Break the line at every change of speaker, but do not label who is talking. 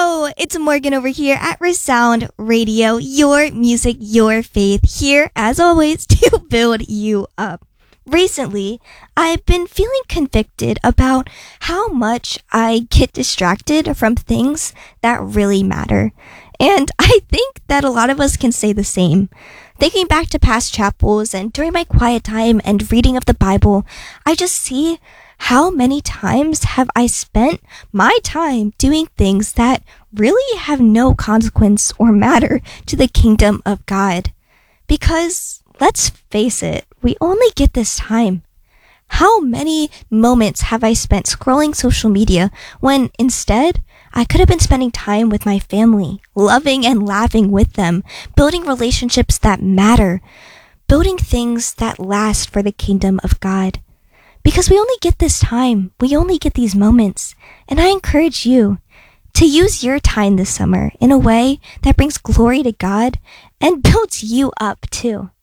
Hello, it's Morgan over here at Resound Radio, your music, your faith, here as always to build you up. Recently, I've been feeling convicted about how much I get distracted from things that really matter. And I think that a lot of us can say the same. Thinking back to past chapels and during my quiet time and reading of the Bible, I just see how many times have I spent my time doing things that really have no consequence or matter to the kingdom of God? Because, let's face it, we only get this time. How many moments have I spent scrolling social media when instead I could have been spending time with my family, loving and laughing with them, building relationships that matter, building things that last for the kingdom of God? Because we only get this time, we only get these moments, and I encourage you to use your time this summer in a way that brings glory to God and builds you up too.